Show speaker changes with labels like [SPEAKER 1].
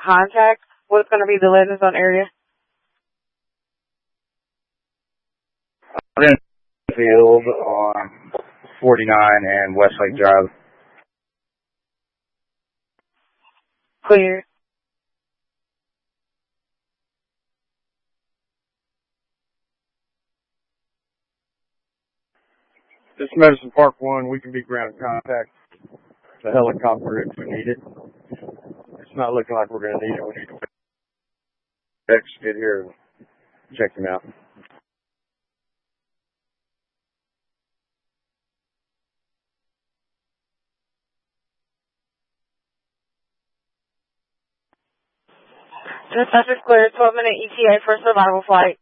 [SPEAKER 1] contact. What's going to be the Legend Zone area?
[SPEAKER 2] Field on 49 and Westlake Drive.
[SPEAKER 1] Clear.
[SPEAKER 2] This is Medicine Park 1. We can be ground contact. The helicopter if we need it. It's not looking like we're going to need it. We need to get here and check them out.
[SPEAKER 1] Dispatch is clear. 12-minute ETA for survival flight.